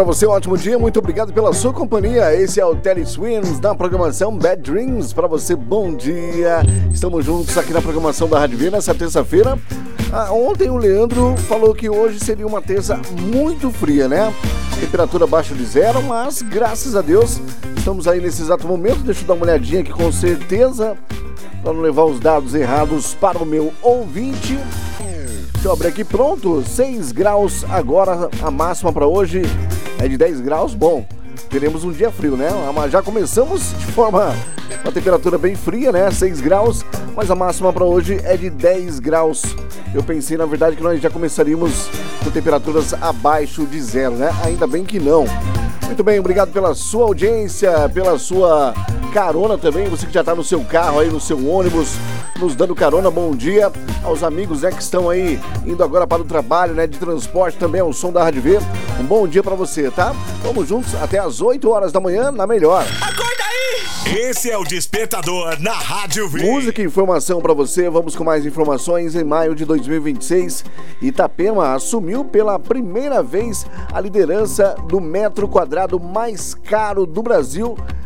Para você, um ótimo dia, muito obrigado pela sua companhia. Esse é o Tele Swings da programação Bad Dreams. Para você, bom dia. Estamos juntos aqui na programação da Rádio V nessa terça-feira. Ontem o Leandro falou que hoje seria uma terça muito fria, né? Temperatura abaixo de zero, mas graças a Deus estamos aí nesse exato momento. Deixa eu dar uma olhadinha aqui com certeza, para não levar os dados errados para o meu ouvinte. Deixa eu abrir aqui, pronto, 6 graus agora, a máxima para hoje é de 10 graus, bom, teremos um dia frio, né? Mas já começamos de forma, uma temperatura bem fria, né? 6 graus, mas a máxima para hoje é de 10 graus. Eu pensei, na verdade, que nós já começaríamos com temperaturas abaixo de zero, né? Ainda bem que não. Muito bem, obrigado pela sua audiência, pela sua carona também, você que já está no seu carro aí, no seu ônibus, nos dando carona, bom dia aos amigos, né, que estão aí indo agora para o trabalho, né, de transporte também, ao som da Rádio V, um bom dia para você, tá? Vamos juntos até as 8 horas da manhã, na melhor. Acorda aí! Esse é o Despertador na Rádio V. Música e informação para você, vamos com mais informações. Em maio de 2026, Itapema assumiu pela primeira vez a liderança do metro quadrado mais caro do Brasil,